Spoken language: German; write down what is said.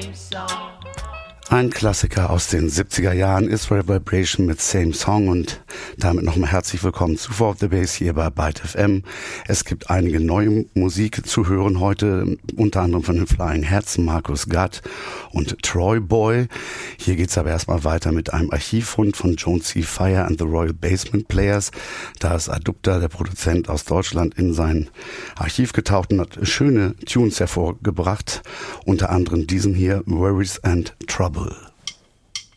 Ein Klassiker aus den 70er Jahren, Israel Vibration mit Same Song, und damit nochmal herzlich willkommen zu 4 Off the Bass hier bei Byte FM. Es gibt einige neue Musik zu hören heute, unter anderem von den Flying Hats, Marcus Gutt und Troy Boy. Hier geht's aber erstmal weiter mit einem Archivfund von Jonesy Fire and the Royal Basement Players. Da ist Adductor, der Produzent aus Deutschland, in sein Archiv getaucht und hat schöne Tunes hervorgebracht, unter anderem diesen hier, Worries and Trouble.